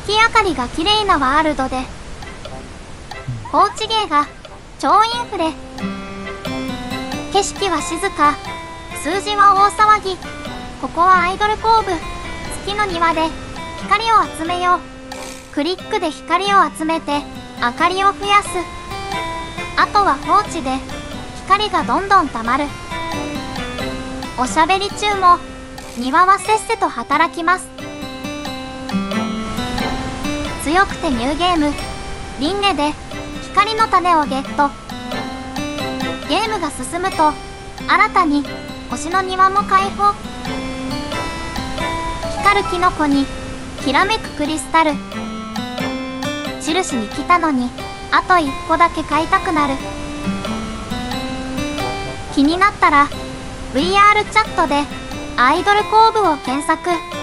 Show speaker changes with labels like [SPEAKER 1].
[SPEAKER 1] 月明かりが綺麗なワールドで、放置芸が超インフレ。景色は静か、数字は大騒ぎ。ここはアイドル工部。月の庭で光を集めよう。クリックで光を集めて明かりを増やす。あとは放置で光がどんどんたまる。おしゃべり中も庭はせっせと働きます。強くてニューゲーム、リンネで光の種をゲット。ゲームが進むと新たに星の庭も開放。光るキノコにきらめくクリスタル。印に来たのにあと一個だけ買いたくなる。気になったら VR チャットでアイドル工部を検索。